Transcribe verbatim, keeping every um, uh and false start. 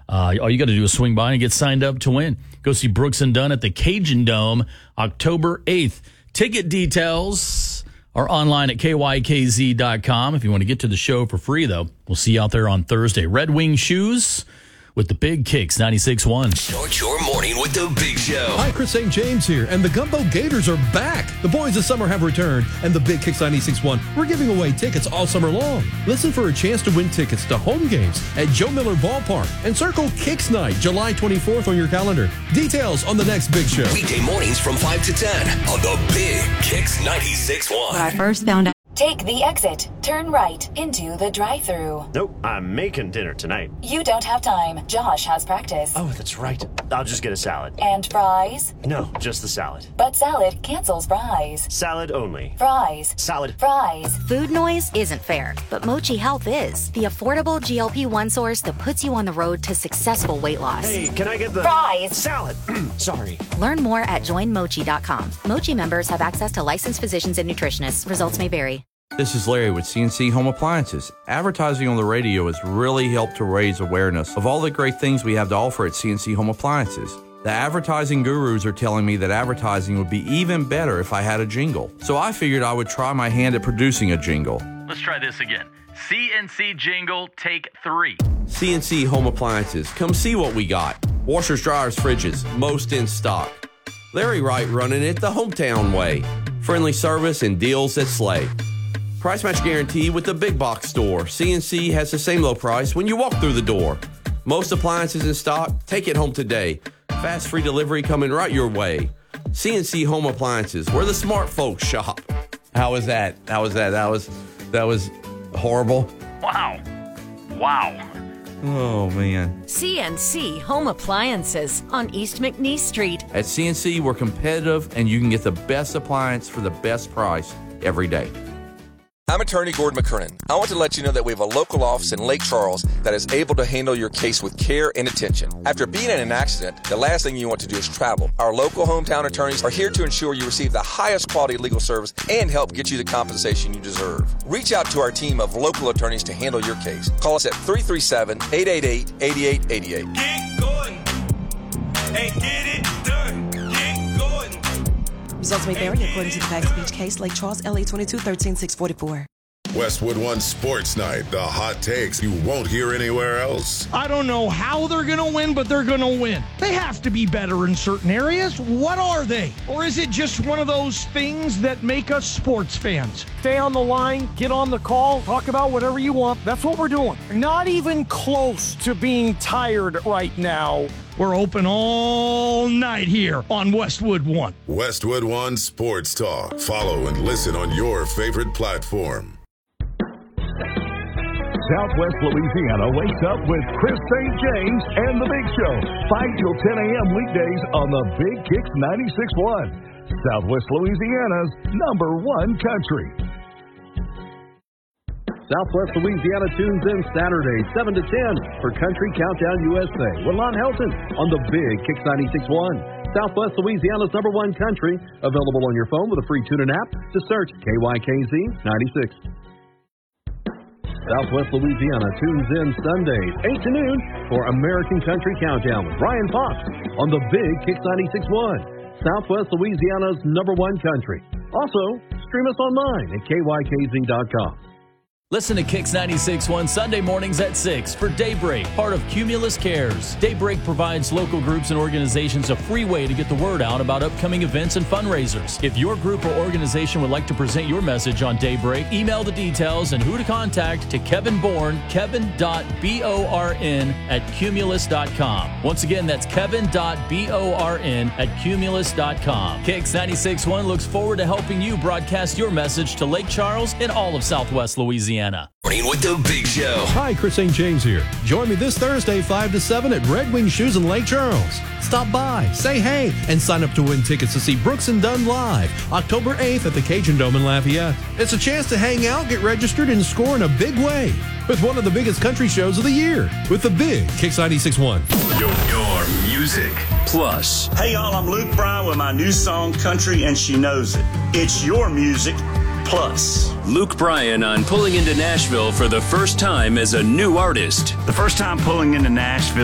Uh, all you got to do is swing by and get signed up to win. Go see Brooks and Dunn at the Cajun Dome October eighth. Ticket details are online at K Y K Z dot com. If you want to get to the show for free, though, we'll see you out there on Thursday. Red Wing Shoes with the Big Kicks ninety-six point one. Start your morning with the Big Show. Hi, Chris Saint James here, and the Gumbo Gators are back. The boys this summer have returned, and the Big Kicks ninety-six point one, we're giving away tickets all summer long. Listen for a chance to win tickets to home games at Joe Miller Ballpark, and circle Kicks Night, July twenty-fourth on your calendar. Details on the next Big Show. Weekday mornings from five to ten on the Big Kicks ninety-six point one. When I first found out. Take the exit. Turn right into the drive-thru. Nope, I'm making dinner tonight. You don't have time. Josh has practice. Oh, that's right. I'll just get a salad. And fries? No, just the salad. But salad cancels fries. Salad only. Fries. Salad. Fries. Food noise isn't fair, but Mochi Health is. The affordable G L P one source that puts you on the road to successful weight loss. Hey, can I get the fries? Salad. Sorry. Learn more at join mochi dot com. Mochi members have access to licensed physicians and nutritionists. Results may vary. This is Larry with C N C Home Appliances. Advertising on the radio has really helped to raise awareness of all the great things we have to offer at C N C Home Appliances. The advertising gurus are telling me that advertising would be even better if I had a jingle. So I figured I would try my hand at producing a jingle. Let's try this again. C N C jingle, take three. C N C Home Appliances. Come see what we got. Washers, dryers, fridges, most in stock. Larry Wright running it the hometown way. Friendly service and deals that slay. Price match guarantee with the big box store. C N C has the same low price when you walk through the door. Most appliances in stock. Take it home today. Fast free delivery coming right your way. C N C Home Appliances, where the smart folks shop. How was that? How was that? That was that was horrible. Wow. Wow. Oh, man. C N C Home Appliances on East McNeese Street. At C N C, we're competitive, and you can get the best appliance for the best price every day. I'm attorney Gordon McKernan. I want to let you know that we have a local office in Lake Charles that is able to handle your case with care and attention. After being in an accident, the last thing you want to do is travel. Our local hometown attorneys are here to ensure you receive the highest quality legal service and help get you the compensation you deserve. Reach out to our team of local attorneys to handle your case. Call us at three three seven, eight eight eight, eight eight eight eight. Get going and get it done. Get going. Results may vary according to the facts of each case. Lake Charles, L A twenty-two thirteen six forty-four. Westwood One Sports Night, the hot takes you won't hear anywhere else. I don't know how they're going to win, but they're going to win. They have to be better in certain areas. What are they? Or is it just one of those things that make us sports fans? Stay on the line, get on the call, talk about whatever you want. That's what we're doing. Not even close to being tired right now. We're open all night here on Westwood One. Westwood One Sports Talk. Follow and listen on your favorite platform. Southwest Louisiana wakes up with Chris Saint James and The Big Show. five till ten a.m. weekdays on the Big Kicks ninety-six point one. Southwest Louisiana's number one country. Southwest Louisiana tunes in Saturday, seven to ten for Country Countdown U S A with Lon Helton on the Big Kicks ninety-six point one. Southwest Louisiana's number one country, available on your phone with a free TuneIn app to search K Y K Z ninety-six. Southwest Louisiana tunes in Sundays, eight to noon for American Country Countdown with Brian Fox on the Big Kicks ninety-six point one. Southwest Louisiana's number one country. Also, stream us online at K Y K Z dot com. Listen to Kicks ninety-six point one Sunday mornings at six for Daybreak, part of Cumulus Cares. Daybreak provides local groups and organizations a free way to get the word out about upcoming events and fundraisers. If your group or organization would like to present your message on Daybreak, email the details and who to contact to Kevin Bourne, kevin dot born at cumulus dot com. Once again, that's kevin dot born at cumulus dot com. Kicks ninety-six point one looks forward to helping you broadcast your message to Lake Charles and all of Southwest Louisiana. Morning with the Big Show. Hi, Chris Saint James here. Join me this Thursday, five to seven at Red Wing Shoes in Lake Charles. Stop by, say hey, and sign up to win tickets to see Brooks and Dunn live October eighth at the Cajun Dome in Lafayette. It's a chance to hang out, get registered, and score in a big way with one of the biggest country shows of the year with the Big Kicks ninety-six point one. Your, your music plus. Hey, y'all, I'm Luke Bryan with my new song, Country and She Knows It. It's your music plus. Luke Bryan on pulling into Nashville for the first time as a new artist. The first time pulling into Nashville